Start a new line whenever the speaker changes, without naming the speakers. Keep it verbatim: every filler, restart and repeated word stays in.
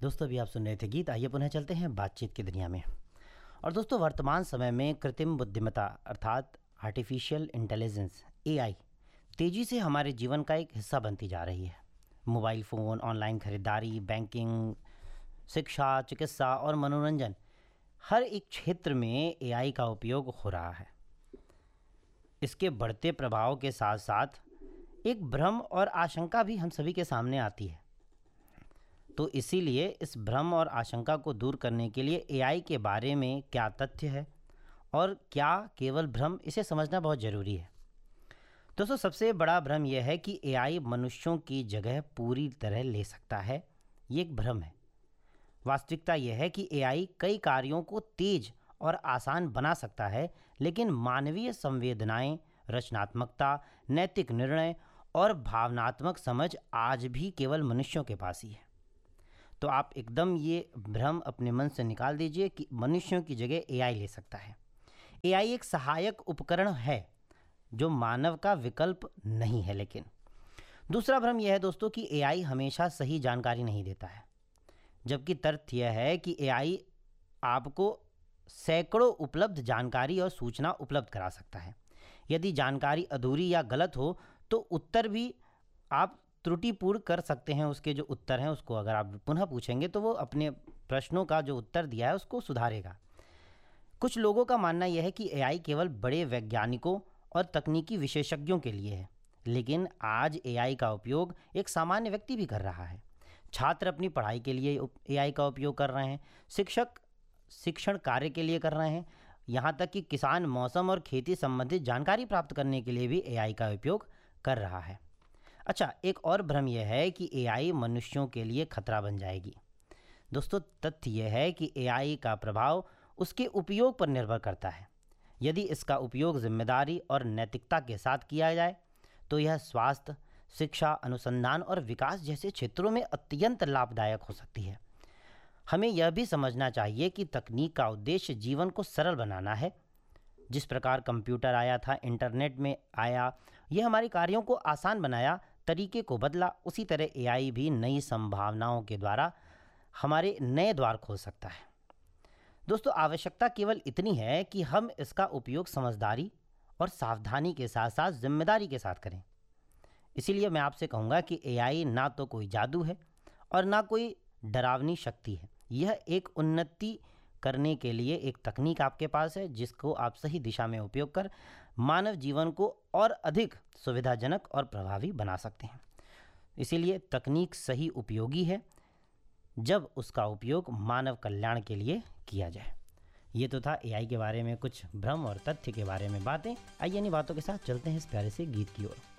दोस्तों अभी आप सुन रहे थे गीत। आइए पुनः चलते हैं बातचीत की दुनिया में। और दोस्तों वर्तमान समय में कृत्रिम बुद्धिमत्ता अर्थात आर्टिफिशियल इंटेलिजेंस ए आई तेज़ी से हमारे जीवन का एक हिस्सा बनती जा रही है। मोबाइल फ़ोन, ऑनलाइन खरीदारी, बैंकिंग, शिक्षा, चिकित्सा और मनोरंजन, हर एक क्षेत्र में ए आई का उपयोग हो रहा है। इसके बढ़ते प्रभाव के साथ साथ एक भ्रम और आशंका भी हम सभी के सामने आती है। तो इसीलिए इस भ्रम और आशंका को दूर करने के लिए ए आई के बारे में क्या तथ्य है और क्या केवल भ्रम, इसे समझना बहुत ज़रूरी है। दोस्तों सबसे बड़ा भ्रम यह है कि ए आई मनुष्यों की जगह पूरी तरह ले सकता है। ये एक भ्रम है। वास्तविकता यह है कि ए आई कई कार्यों को तेज और आसान बना सकता है, लेकिन मानवीय संवेदनाएं, रचनात्मकता, नैतिक निर्णय और भावनात्मक समझ आज भी केवल मनुष्यों के पास ही है। तो आप एकदम ये भ्रम अपने मन से निकाल दीजिए कि मनुष्यों की जगह ए आई ले सकता है। ए आई एक सहायक उपकरण है जो मानव का विकल्प नहीं है। लेकिन दूसरा भ्रम यह है दोस्तों कि ए आई हमेशा सही जानकारी नहीं देता है, जबकि तथ्य यह है कि ए आई आपको सैकड़ों उपलब्ध जानकारी और सूचना उपलब्ध करा सकता है। यदि जानकारी अधूरी या गलत हो तो उत्तर भी आप त्रुटिपूर्ण कर सकते हैं। उसके जो उत्तर हैं उसको अगर आप पुनः पूछेंगे तो वो अपने प्रश्नों का जो उत्तर दिया है उसको सुधारेगा। कुछ लोगों का मानना यह है कि ए आई केवल बड़े वैज्ञानिकों और तकनीकी विशेषज्ञों के लिए है, लेकिन आज ए आई का उपयोग एक सामान्य व्यक्ति भी कर रहा है। छात्र अपनी पढ़ाई के लिए ए आई का उपयोग कर रहे हैं, शिक्षक शिक्षण कार्य के लिए कर रहे हैं, यहाँ तक कि किसान मौसम और खेती संबंधित जानकारी प्राप्त करने के लिए भी ए आई का उपयोग कर रहा है। अच्छा, एक और भ्रम यह है कि ए आई मनुष्यों के लिए खतरा बन जाएगी। दोस्तों तथ्य यह है कि ए आई का प्रभाव उसके उपयोग पर निर्भर करता है। यदि इसका उपयोग जिम्मेदारी और नैतिकता के साथ किया जाए तो यह स्वास्थ्य, शिक्षा, अनुसंधान और विकास जैसे क्षेत्रों में अत्यंत लाभदायक हो सकती है। हमें यह भी समझना चाहिए कि तकनीक का उद्देश्य जीवन को सरल बनाना है। जिस प्रकार कंप्यूटर आया था, इंटरनेट में आया, यह हमारे कार्यों को आसान बनाया, तरीके को बदला, उसी तरह ए आई भी नई संभावनाओं के द्वारा हमारे नए द्वार खोल सकता है। दोस्तों आवश्यकता केवल इतनी है कि हम इसका उपयोग समझदारी और सावधानी के साथ साथ जिम्मेदारी के साथ करें। इसीलिए मैं आपसे कहूँगा कि ए आई ना तो कोई जादू है और ना कोई डरावनी शक्ति है। यह एक उन्नति करने के लिए एक तकनीक आपके पास है जिसको आप सही दिशा में उपयोग कर मानव जीवन को और अधिक सुविधाजनक और प्रभावी बना सकते हैं। इसीलिए तकनीक सही उपयोगी है जब उसका उपयोग मानव कल्याण के लिए किया जाए। ये तो था ए आई के बारे में कुछ भ्रम और तथ्य के बारे में बातें। आइए इन्हीं बातों के साथ चलते हैं इस प्यारे से गीत की ओर।